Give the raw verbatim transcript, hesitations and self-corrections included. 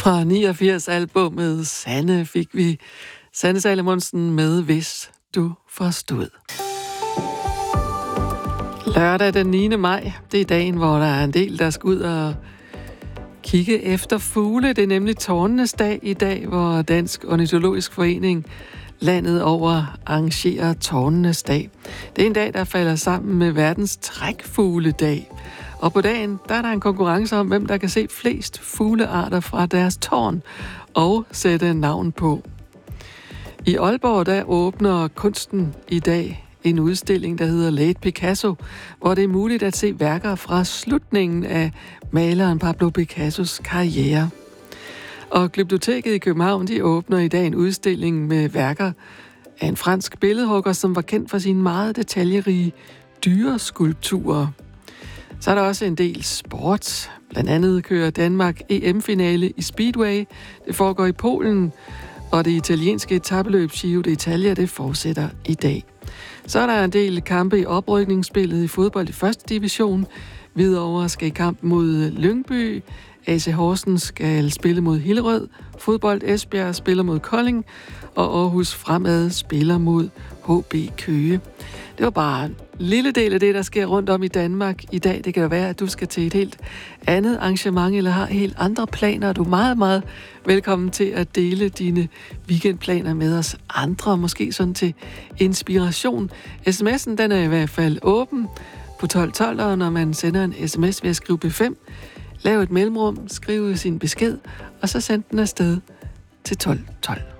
Fra niogfirs albummet Sanne fik vi Sanne Salomonsen med Hvis du forstod. Lørdag den niende maj, det er dagen, hvor der er en del, der skal ud og kigge efter fugle. Det er nemlig tårnenes dag i dag, hvor Dansk Ornitologisk Forening landet over arrangerer tårnenes dag. Det er en dag, der falder sammen med verdens trækfugledag. Og på dagen, der er der en konkurrence om, hvem der kan se flest fuglearter fra deres tårn og sætte navn på. I Aalborg, der åbner kunsten i dag en udstilling, der hedder Late Picasso, hvor det er muligt at se værker fra slutningen af maleren Pablo Picassos karriere. Og Glyptoteket i København, de åbner i dag en udstilling med værker af en fransk billedhugger, som var kendt for sine meget detaljerige dyreskulpturer. Så er der også en del sport. Blandt andet kører Danmark E M-finale i Speedway. Det foregår i Polen, og det italienske etapeløb Giro d'Italia, det fortsætter i dag. Så er der en del kampe i oprykningsspillet i fodbold i første division. Hvidovre skal i kamp mod Lyngby. A C Horsens skal spille mod Hillerød. Fodbold Esbjerg spiller mod Kolding. Og Aarhus Fremad spiller mod H B Køge. Det var bare en lille del af det, der sker rundt om i Danmark i dag. Det kan jo være, at du skal til et helt andet arrangement, eller har helt andre planer. Du er meget, meget velkommen til at dele dine weekendplaner med os andre, måske sådan til inspiration. sms'en, den er i hvert fald åben på tolv tolv, og når man sender en sms ved at skrive B fem, lav et mellemrum, skriv sin besked, og så send den afsted til tolv tolv.